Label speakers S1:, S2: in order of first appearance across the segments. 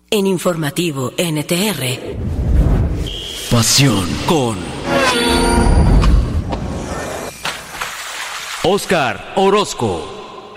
S1: En Informativo NTR.
S2: Pasión con Óscar Orozco.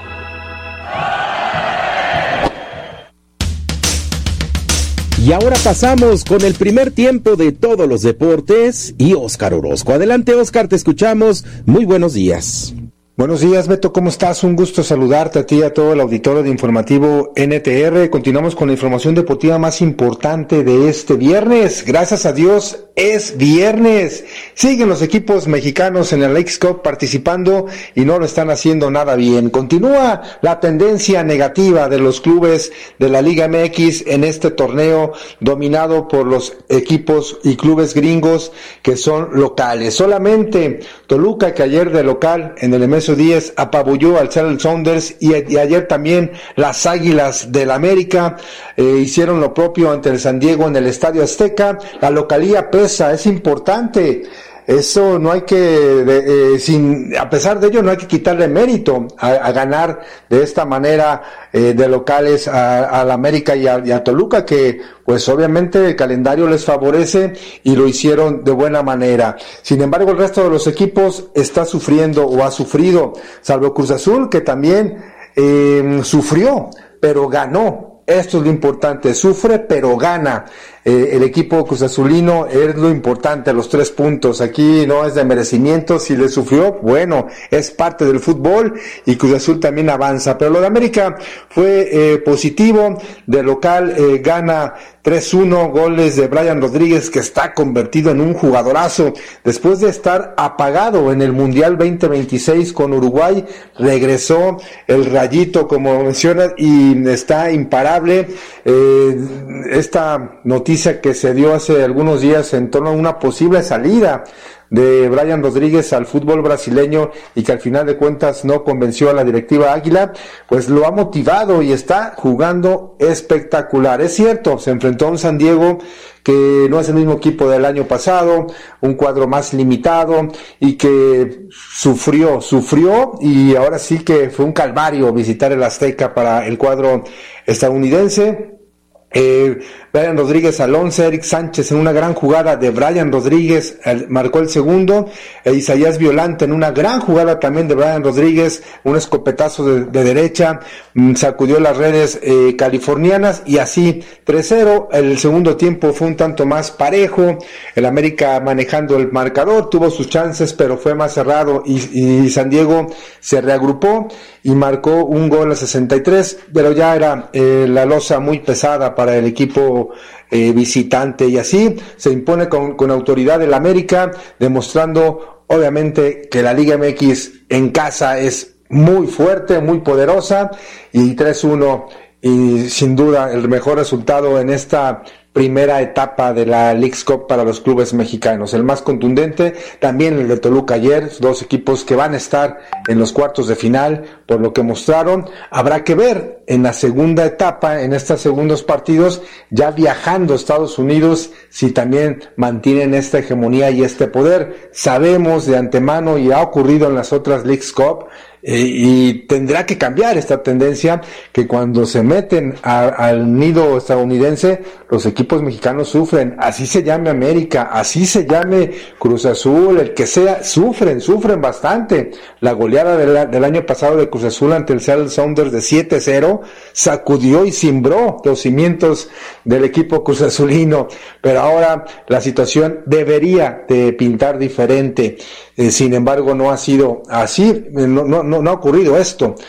S3: Y ahora pasamos con el primer tiempo de todos los deportes y Óscar Orozco. Adelante, Óscar, te escuchamos. Muy buenos días.
S4: Buenos días, Beto, ¿cómo estás? Un gusto saludarte a ti y a todo el auditorio de Informativo NTR. Continuamos con la información deportiva más importante de este viernes. Gracias a Dios, es viernes. Siguen los equipos mexicanos en la Leagues Cup participando y no lo están haciendo nada bien. Continúa la tendencia negativa de los clubes de la Liga MX en este torneo dominado por los equipos y clubes gringos que son locales. Solamente Toluca, que ayer de local en el MS 10 apabulló al Seattle Sounders y ayer también las Águilas del América hicieron lo propio ante el San Diego en el Estadio Azteca. La localía pesa, es importante. Eso no hay que, a pesar de ello, no hay que quitarle mérito a ganar de esta manera de locales a la América y a Toluca, que pues obviamente el calendario les favorece y lo hicieron de buena manera. Sin embargo, el resto de los equipos está sufriendo o ha sufrido, salvo Cruz Azul, que también sufrió, pero ganó. Esto es lo importante, sufre pero gana. El equipo cruzazulino es lo importante, los 3 puntos. Aquí no es de merecimiento, si le sufrió, bueno, es parte del fútbol y Cruz Azul también avanza. Pero lo de América fue positivo, de local gana 3-1, goles de Brian Rodríguez, que está convertido en un jugadorazo. Después de estar apagado en el Mundial 2026 con Uruguay, regresó el Rayito, como mencionas, y está imparable. Esta noticia que se dio hace algunos días en torno a una posible salida de Brian Rodríguez al fútbol brasileño y que al final de cuentas no convenció a la directiva Águila, pues lo ha motivado y está jugando espectacular. Es cierto, se enfrentó a un San Diego que no es el mismo equipo del año pasado, un cuadro más limitado y que sufrió y ahora sí que fue un calvario visitar el Azteca para el cuadro estadounidense. Brian Rodríguez al 11, Eric Sánchez en una gran jugada de Brian Rodríguez marcó el segundo, Isaías Violante en una gran jugada también de Brian Rodríguez, un escopetazo de derecha, sacudió las redes californianas y así 3-0. El segundo tiempo fue un tanto más parejo, el América manejando el marcador, tuvo sus chances pero fue más cerrado y San Diego se reagrupó y marcó un gol a 63, pero ya era la losa muy pesada para el equipo visitante y así se impone con autoridad el América, demostrando obviamente que la Liga MX en casa es muy fuerte, muy poderosa y 3-1 y sin duda el mejor resultado en esta primera etapa de la Leagues Cup para los clubes mexicanos. El más contundente, también el de Toluca ayer, 2 equipos que van a estar en los cuartos de final, por lo que mostraron. Habrá que ver en la segunda etapa, en estos segundos partidos, ya viajando a Estados Unidos, si también mantienen esta hegemonía y este poder. Sabemos de antemano, y ha ocurrido en las otras Leagues Cup, y tendrá que cambiar esta tendencia, que cuando se meten al nido estadounidense, los equipos mexicanos sufren, así se llame América, así se llame Cruz Azul, el que sea, sufren bastante. La goleada del año pasado de Cruz Azul ante el Seattle Sounders de 7-0 sacudió y cimbró los cimientos del equipo Cruz Azulino, pero ahora la situación debería de pintar diferente. Sin embargo, no ha sido así, no ha ocurrido esto.